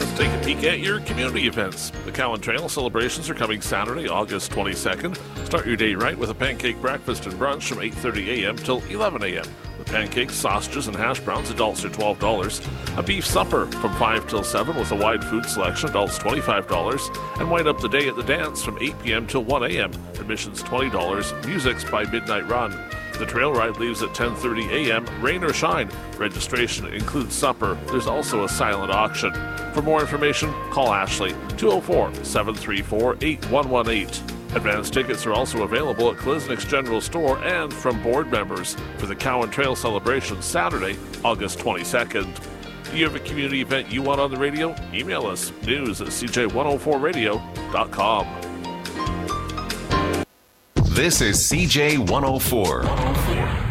Let's take a peek at your community events. The Cowan Trail celebrations are coming Saturday, August 22nd. Start your day right with a pancake breakfast and brunch from 8:30 a.m. till 11 a.m. With pancakes, sausages, and hash browns, adults are $12. A beef supper from 5 till 7 with a wide food selection, adults $25. And wind up the day at the dance from 8 p.m. till 1 a.m. Admissions $20. Music's by Midnight Run. The trail ride leaves at 10:30 a.m., rain or shine. Registration includes supper. There's also a silent auction. For more information, call Ashley, 204-734-8118. Advance tickets are also available at Klisnick's General Store and from board members for the Cowan Trail celebration Saturday, August 22nd. Do you have a community event you want on the radio? Email us, news@cj104radio.com. This is CJ 104.